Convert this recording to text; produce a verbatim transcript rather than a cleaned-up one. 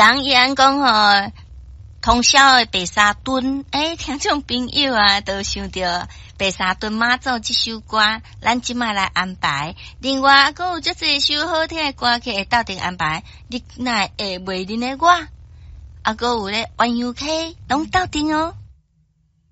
讲伊安讲吼，通宵的白沙屯，诶，听众朋友啊，都想到白沙屯妈祖这首歌，咱即马来安排。另外，还有这一首好听的歌曲会斗阵安排，你若会袂恁的我，啊，还有咧弯 U K，拢斗阵哦。